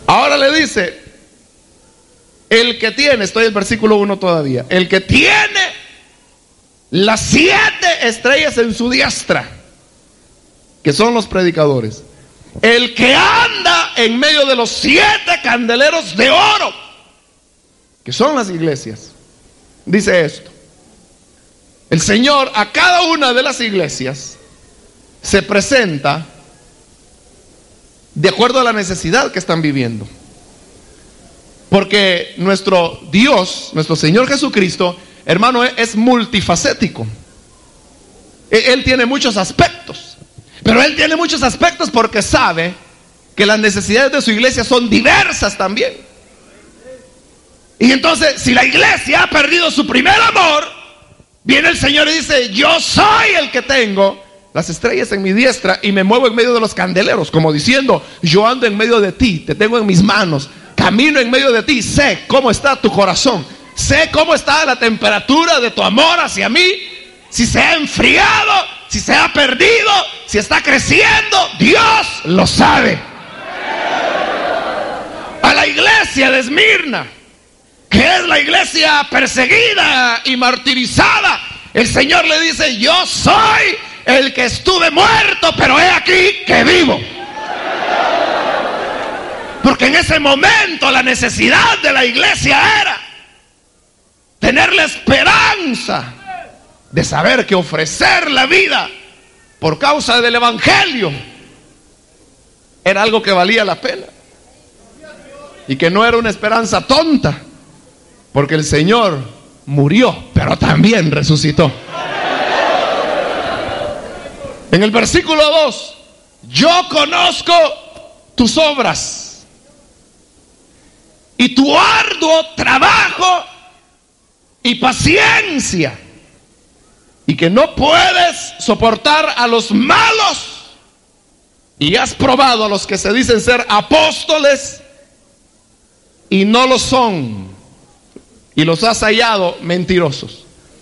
Ahora le dice, el que tiene, estoy en el versículo 1 todavía, el que tiene las 7 estrellas en su diestra, que son los predicadores, el que anda en medio de los 7 candeleros de oro, que son las iglesias, dice esto: el Señor a cada una de las iglesias se presenta de acuerdo a la necesidad que están viviendo. Porque nuestro Dios, nuestro Señor Jesucristo, hermano, es multifacético. Él tiene muchos aspectos, pero Él tiene muchos aspectos porque sabe que las necesidades de su iglesia son diversas también. Y entonces, si la iglesia ha perdido su primer amor, viene el Señor y dice: yo soy el que tengo las estrellas en mi diestra y me muevo en medio de los candeleros, como diciendo: yo ando en medio de ti, te tengo en mis manos, camino en medio de ti, sé cómo está tu corazón, sé cómo está la temperatura de tu amor hacia mí, si se ha enfriado, si se ha perdido, si está creciendo, Dios lo sabe. A la iglesia de Esmirna, que es la iglesia perseguida y martirizada, el Señor le dice: yo soy el que estuve muerto, pero he aquí que vivo. Porque en ese momento la necesidad de la iglesia era tener la esperanza de saber que ofrecer la vida por causa del evangelio era algo que valía la pena, y que no era una esperanza tonta, porque el Señor murió, pero también resucitó. En el versículo 2, yo conozco tus obras y tu arduo trabajo y paciencia, y que no puedes soportar a los malos, y has probado a los que se dicen ser apóstoles y no lo son, y los has hallado mentirosos.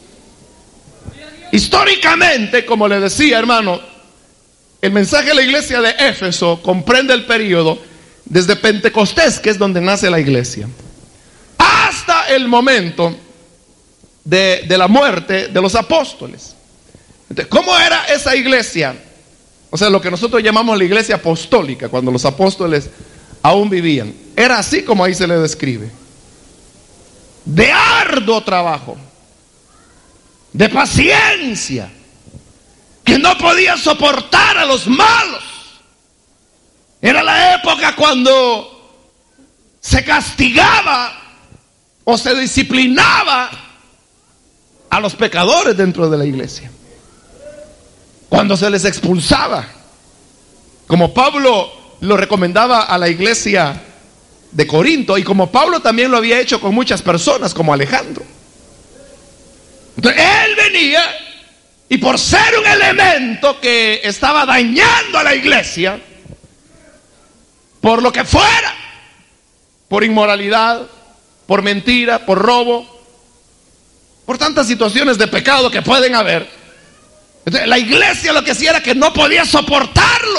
Históricamente, como le decía, hermano, el mensaje de la iglesia de Éfeso comprende el periodo desde Pentecostés, que es donde nace la iglesia, hasta el momento de la muerte de los apóstoles. Entonces, ¿cómo era esa iglesia? O sea, lo que nosotros llamamos la iglesia apostólica, cuando los apóstoles aún vivían. Era así como ahí se le describe: de arduo trabajo, de paciencia, que no podía soportar a los malos. Era la época cuando se castigaba o se disciplinaba a los pecadores dentro de la iglesia, cuando se les expulsaba, como Pablo lo recomendaba a la iglesia de Corinto, y como Pablo también lo había hecho con muchas personas, como Alejandro. Entonces él venía, y por ser un elemento que estaba dañando a la iglesia, por lo que fuera, por inmoralidad, por mentira, por robo, por tantas situaciones de pecado que pueden haber, entonces la iglesia lo que hacía era que no podía soportarlo,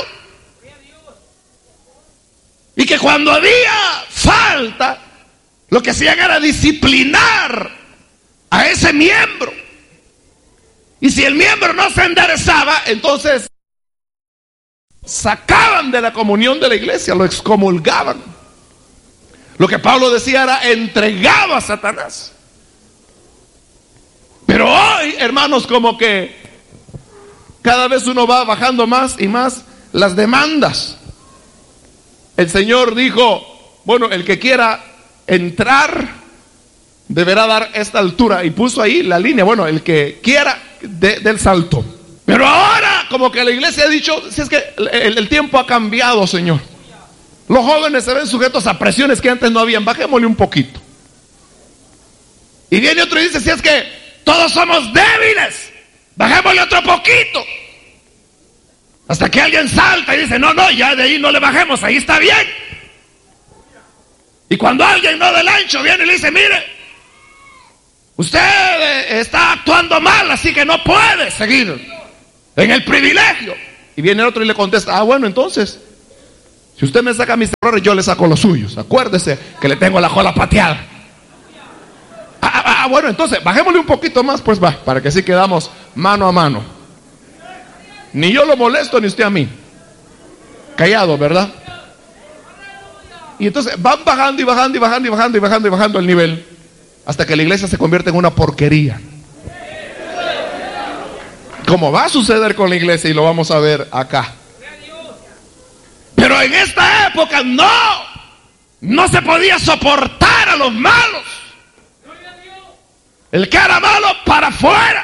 y que cuando había falta, lo que hacían era disciplinar a ese miembro. Y si el miembro no se enderezaba, entonces sacaban de la comunión de la iglesia, lo excomulgaban. Lo que Pablo decía era entregado a Satanás. Pero hoy, hermanos, como que cada vez uno va bajando más y más las demandas. El Señor dijo: bueno, el que quiera entrar deberá dar esta altura, y puso ahí la línea: bueno, el que quiera del salto. Pero ahora como que la iglesia ha dicho: si es que el tiempo ha cambiado, Señor, los jóvenes se ven sujetos a presiones que antes no habían, bajémosle un poquito. Y viene otro y dice: si es que todos somos débiles, bajémosle otro poquito. Hasta que alguien salta y dice: no, ya de ahí no le bajemos, ahí está bien. Y cuando alguien no del ancho viene y le dice: mire, usted está actuando mal, así que no puede seguir en el privilegio. Y viene otro y le contesta: bueno, entonces Si usted me saca mis errores, yo le saco los suyos. Acuérdese que le tengo la cola pateada. Bueno, entonces, bajémosle un poquito más, pues va, para que así quedamos mano a mano. Ni yo lo molesto, ni usted a mí. Callado, ¿verdad? Y entonces van bajando y bajando y bajando y bajando y bajando y bajando el nivel, hasta que la iglesia se convierte en una porquería. Como va a suceder con la iglesia, y lo vamos a ver acá. Pero en esta época no se podía soportar a los malos. El que era malo para afuera,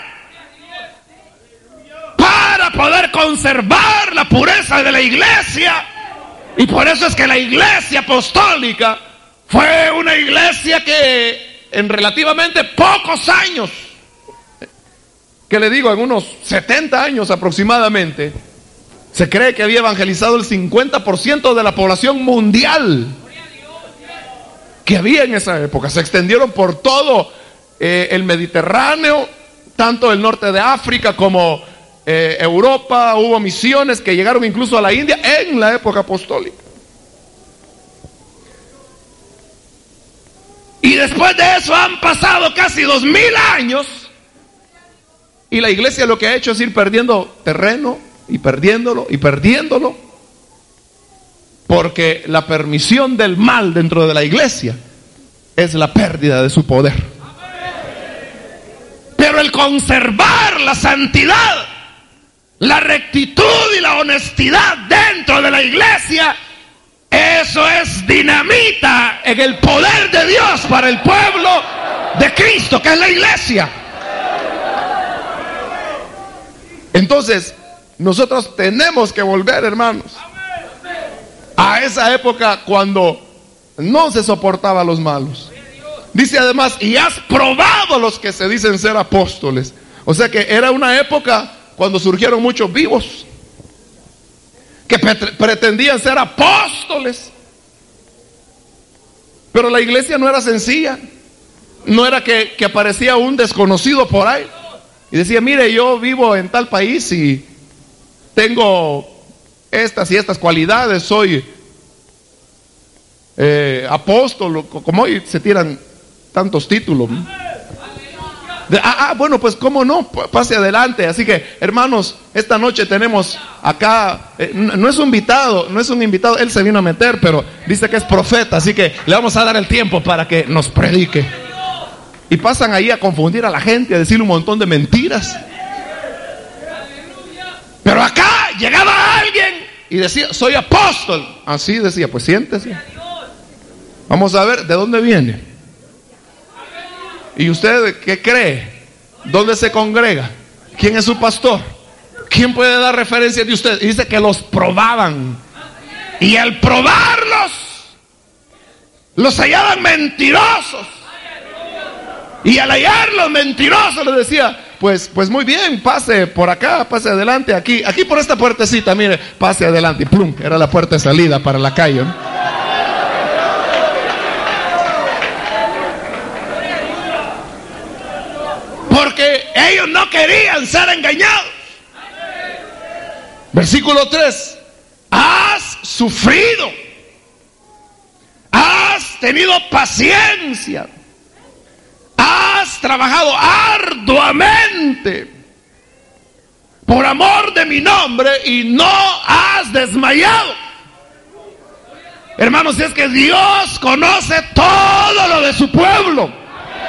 para poder conservar la pureza de la iglesia. Y por eso es que la iglesia apostólica fue una iglesia que en relativamente pocos años, que le digo, en unos 70 años aproximadamente, se cree que había evangelizado el 50% de la población mundial que había en esa época. Se extendieron por todo el Mediterráneo, tanto el norte de África como Europa. Hubo misiones que llegaron incluso a la India en la época apostólica. Y después de eso han pasado casi 2000 años, y la iglesia lo que ha hecho es ir perdiendo terreno y perdiéndolo y perdiéndolo, porque la permisión del mal dentro de la iglesia es la pérdida de su poder. Pero el conservar la santidad, la rectitud y la honestidad dentro de la iglesia, eso es dinamita en el poder de Dios para el pueblo de Cristo, que es la iglesia. Entonces, nosotros tenemos que volver, hermanos, a esa época cuando no se soportaba a los malos. Dice además, y has probado a los que se dicen ser apóstoles. O sea que era una época cuando surgieron muchos vivos que pretendían ser apóstoles. Pero la iglesia no era sencilla. No era que aparecía un desconocido por ahí y decía, mire, yo vivo en tal país y tengo estas y estas cualidades, soy apóstol, como hoy se tiran tantos títulos. Bueno, pues cómo no, pase adelante. Así que, hermanos, esta noche tenemos acá, no es un invitado, él se vino a meter, pero dice que es profeta, así que le vamos a dar el tiempo para que nos predique. Y pasan ahí a confundir a la gente, a decirle un montón de mentiras. Pero acá llegaba alguien y decía, soy apóstol. Así decía, pues siéntese. Vamos a ver de dónde viene. ¿Y usted qué cree? ¿Dónde se congrega? ¿Quién es su pastor? ¿Quién puede dar referencia de usted? Y dice que los probaban. Y al probarlos, los hallaban mentirosos. Y al hallarlos mentirosos les decía, pues muy bien, pase por acá, pase adelante, aquí por esta puertecita, mire, pase adelante. Y plum, era la puerta de salida para la calle, ¿no? Porque ellos no querían ser engañados. Versículo 3. Has sufrido, has tenido paciencia, has trabajado arduamente por amor de mi nombre y no has desmayado. Hermanos, es que Dios conoce todo lo de su pueblo.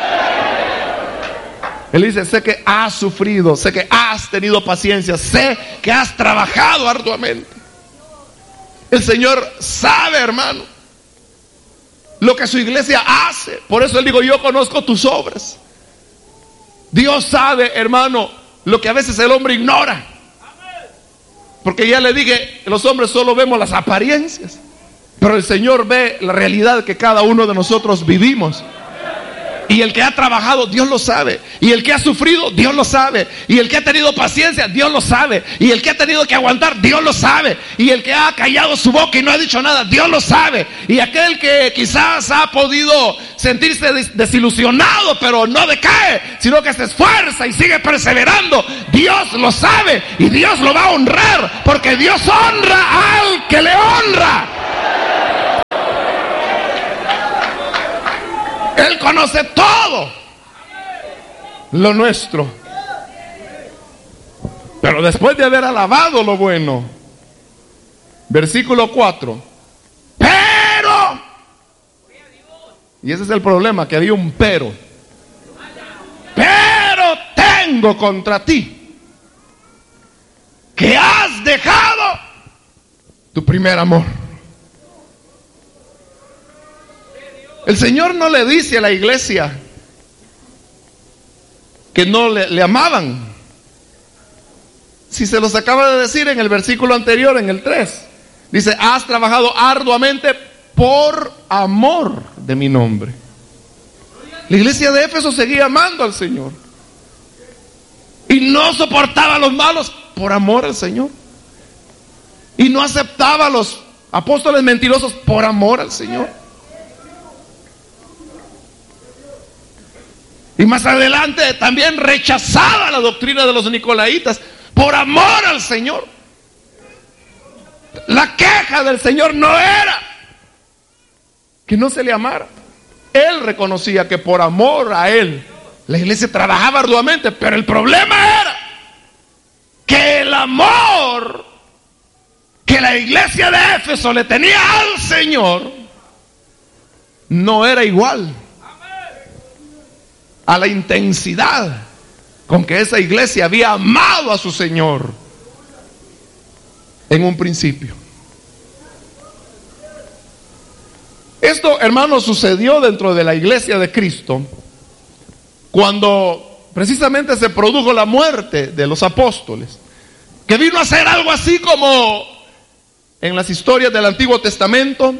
Él dice, sé que has sufrido, sé que has tenido paciencia, sé que has trabajado arduamente. El Señor sabe, hermano, lo que su iglesia hace. Por eso Él dijo, yo conozco tus obras. Dios sabe, hermano, lo que a veces el hombre ignora. Porque ya le dije, los hombres solo vemos las apariencias, pero el Señor ve la realidad que cada uno de nosotros vivimos. Y el que ha trabajado, Dios lo sabe. Y el que ha sufrido, Dios lo sabe. Y el que ha tenido paciencia, Dios lo sabe. Y el que ha tenido que aguantar, Dios lo sabe. Y el que ha callado su boca y no ha dicho nada, Dios lo sabe. Y aquel que quizás ha podido sentirse desilusionado, pero no decae, sino que se esfuerza y sigue perseverando, Dios lo sabe. Y Dios lo va a honrar, porque Dios honra al que le honra. Él conoce todo lo nuestro. Pero después de haber alabado lo bueno, versículo 4, pero, y ese es el problema, que había un pero tengo contra ti, que has dejado tu primer amor. El Señor no le dice a la iglesia que no le amaban, si se los acaba de decir en el versículo anterior, en el 3. Dice, has trabajado arduamente por amor de mi nombre. La iglesia de Éfeso seguía amando al Señor y no soportaba a los malos por amor al Señor, y no aceptaba a los apóstoles mentirosos por amor al Señor. Y más adelante también rechazaba la doctrina de los nicolaitas por amor al Señor. La queja del Señor no era que no se le amara. Él reconocía que por amor a Él la iglesia trabajaba arduamente, pero el problema era que el amor que la iglesia de Éfeso le tenía al Señor no era igual a la intensidad con que esa iglesia había amado a su Señor en un principio. Esto, hermanos, sucedió dentro de la iglesia de Cristo cuando precisamente se produjo la muerte de los apóstoles, que vino a ser algo así como en las historias del Antiguo Testamento,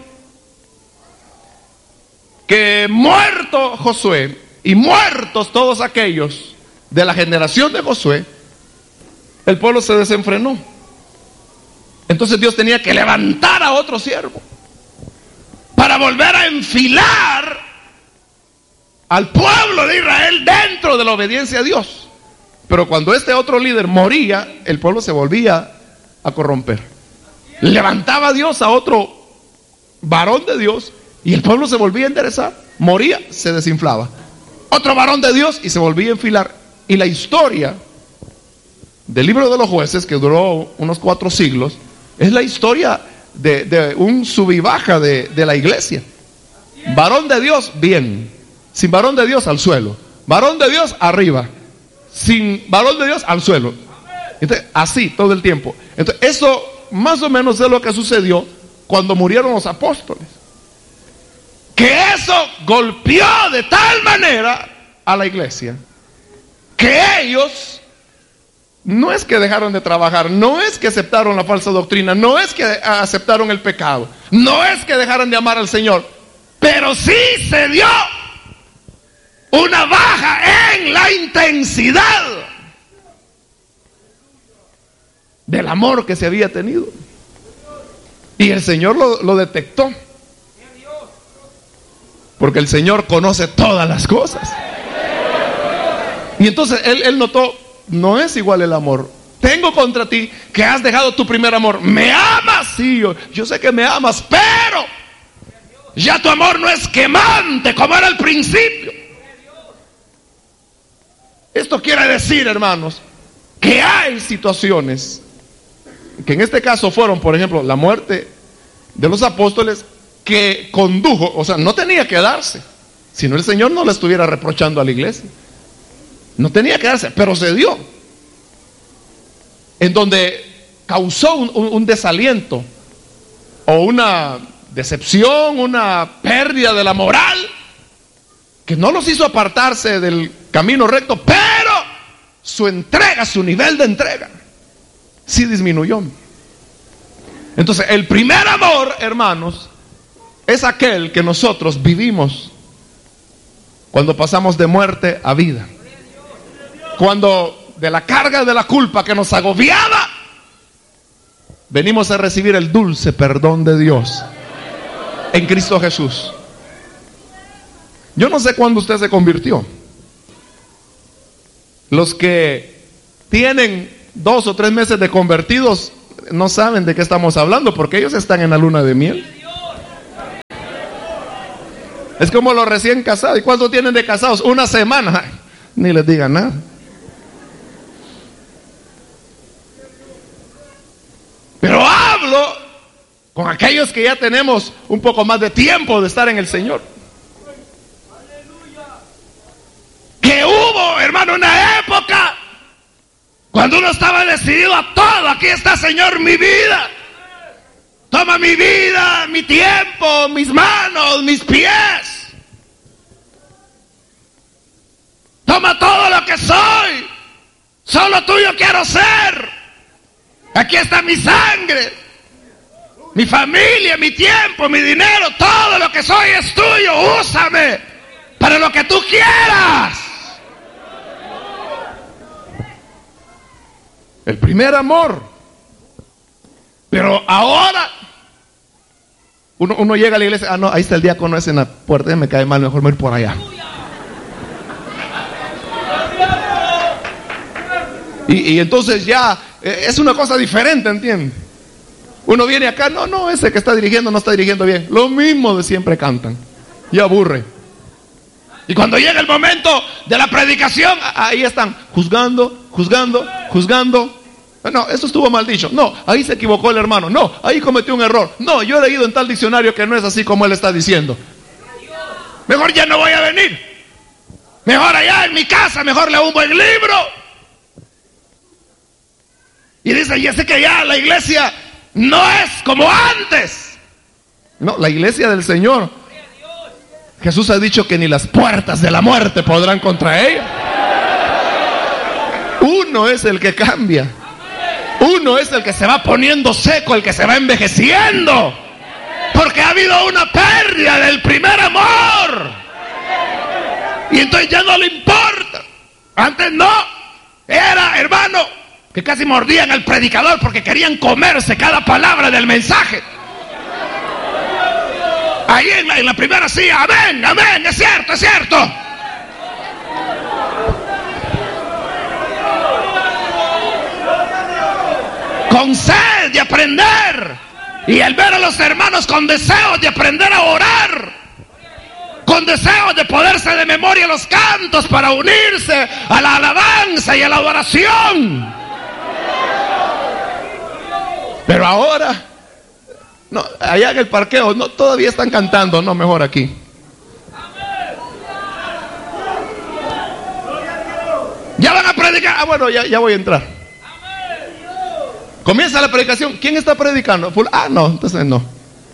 que muerto Josué y muertos todos aquellos de la generación de Josué, el pueblo se desenfrenó. Entonces Dios tenía que levantar a otro siervo para volver a enfilar al pueblo de Israel dentro de la obediencia a Dios. Pero cuando este otro líder moría, el pueblo se volvía a corromper. Levantaba a Dios a otro varón de Dios y el pueblo se volvía a enderezar. Moría, se desinflaba. Otro varón de Dios y se volvía a enfilar. Y la historia del libro de los jueces, que duró unos 4 siglos, es la historia de un sub y baja de la iglesia. Varón de Dios, bien. Sin varón de Dios, al suelo. Varón de Dios, arriba. Sin varón de Dios, al suelo. Entonces, así todo el tiempo. Entonces, eso más o menos es lo que sucedió cuando murieron los apóstoles. Que eso golpeó de tal manera a la iglesia que ellos no es que dejaron de trabajar, no es que aceptaron la falsa doctrina, no es que aceptaron el pecado, no es que dejaron de amar al Señor, pero sí se dio una baja en la intensidad del amor que se había tenido. Y el Señor lo detectó, porque el Señor conoce todas las cosas. Y entonces él notó, no es igual el amor. Tengo contra ti que has dejado tu primer amor. ¿Me amas? Sí, yo sé que me amas, pero ya tu amor no es quemante como era al principio. Esto quiere decir, hermanos, que hay situaciones que en este caso fueron, por ejemplo, la muerte de los apóstoles, que condujo, o sea, no tenía que darse, si no el Señor no le estuviera reprochando a la iglesia. No tenía que darse, pero se dio. En donde causó un desaliento o una decepción, una pérdida de la moral, que no los hizo apartarse del camino recto, pero su entrega, su nivel de entrega, sí disminuyó. Entonces, el primer amor, hermanos, es aquel que nosotros vivimos cuando pasamos de muerte a vida. Cuando de la carga de la culpa que nos agobiaba, venimos a recibir el dulce perdón de Dios en Cristo Jesús. Yo no sé cuándo usted se convirtió. Los que tienen 2 o 3 meses de convertidos no saben de qué estamos hablando, porque ellos están en la luna de miel. Es como los recién casados. ¿Y cuánto tienen de casados? Una semana. Ay, ni les digan nada. Pero hablo con aquellos que ya tenemos un poco más de tiempo de estar en el Señor. Que hubo, hermano, una época cuando uno estaba decidido a todo. Aquí está, Señor, mi vida. Toma mi vida, mi tiempo, mis manos, mis pies. Toma todo lo que soy. Solo tuyo quiero ser. Aquí está mi sangre, mi familia, mi tiempo, mi dinero. Todo lo que soy es tuyo. Úsame para lo que tú quieras. El primer amor. Pero ahora uno llega a la iglesia. Ah, no, ahí está el diácono ese en la puerta. Me cae mal, mejor me voy por allá. Y entonces ya es una cosa diferente, ¿entiendes? Uno viene acá, no, ese que está dirigiendo no está dirigiendo bien. Lo mismo de siempre cantan. Y aburre. Y cuando llega el momento de la predicación, ahí están juzgando. No, eso estuvo mal dicho. No, ahí se equivocó el hermano. No, ahí cometió un error. No, yo he leído en tal diccionario que no es así como él está diciendo. Mejor ya no voy a venir. Mejor allá en mi casa, mejor leo un buen libro. Y dice, ya sé que ya la iglesia no es como antes. No, la iglesia del Señor, Jesús ha dicho que ni las puertas de la muerte podrán contra ella. Uno es el que cambia. Uno es el que se va poniendo seco, el que se va envejeciendo. Porque ha habido una pérdida del primer amor. Y entonces ya no le importa. Antes no. Era, hermano, que casi mordían al predicador porque querían comerse cada palabra del mensaje. Ahí en la primera sí, amén, es cierto, es cierto. Con sed de aprender. Y al ver a los hermanos con deseos de aprender a orar, con deseos de poderse de memoria los cantos para unirse a la alabanza y a la adoración. Pero ahora, no, allá en el parqueo, no, todavía están cantando, no, mejor aquí. Ya van a predicar, ah, bueno, ya voy a entrar. Comienza la predicación, ¿quién está predicando? Ah, no, entonces no.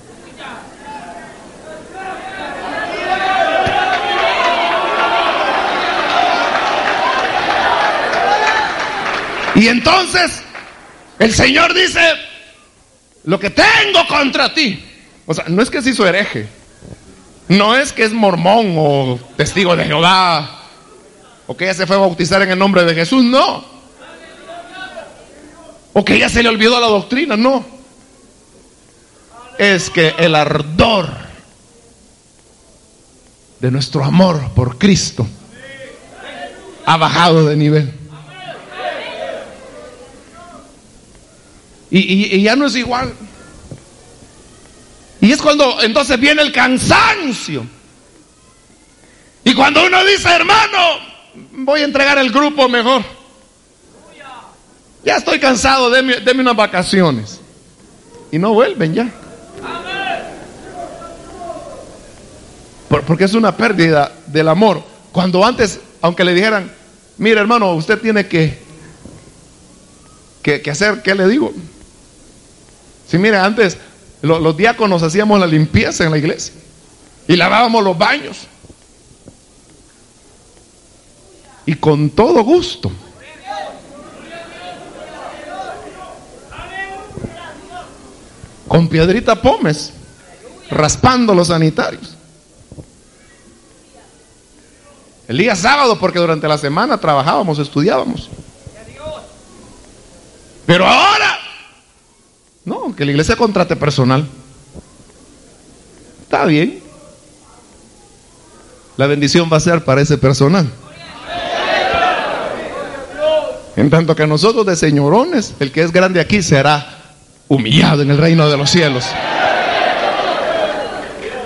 Y entonces el Señor dice, lo que tengo contra ti. O sea, no es que se hizo hereje, no es que es mormón o testigo de Jehová, o que ya se fue a bautizar en el nombre de Jesús, no. O que ya se le olvidó la doctrina, no. Es que el ardor de nuestro amor por Cristo ha bajado de nivel. Y ya no es igual. Y es cuando entonces viene el cansancio. Y cuando uno dice, hermano, voy a entregar el grupo mejor. Ya estoy cansado, deme unas vacaciones. Y no vuelven ya. Porque es una pérdida del amor. Cuando antes, aunque le dijeran, mire hermano, usted tiene que hacer, ¿qué le digo? Si mire, antes los diáconos hacíamos la limpieza en la iglesia y lavábamos los baños. Y con todo gusto. Con piedrita pómez, raspando los sanitarios. El día sábado, porque durante la semana trabajábamos, estudiábamos. Pero ahora, no, que la iglesia contrate personal. Está bien. La bendición va a ser para ese personal. En tanto que nosotros de señorones, el que es grande aquí será humillado en el reino de los cielos.